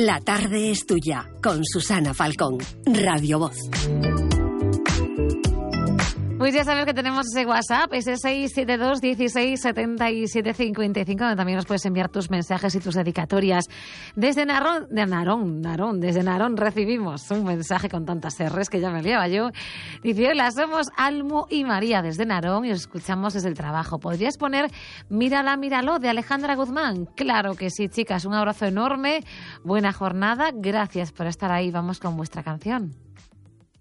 La tarde es tuya, con Susana Falcón, Radio Voz. Pues ya sabes que tenemos ese WhatsApp, ese 672 16 77 55, donde también nos puedes enviar tus mensajes y tus dedicatorias. Desde Narón recibimos un mensaje con tantas R's que ya me liaba yo. Dice: hola, somos Almu y María desde Narón y os escuchamos desde el trabajo. ¿Podrías poner Mírala, míralo de Alejandra Guzmán? Claro que sí, chicas, un abrazo enorme, buena jornada, gracias por estar ahí, vamos con vuestra canción.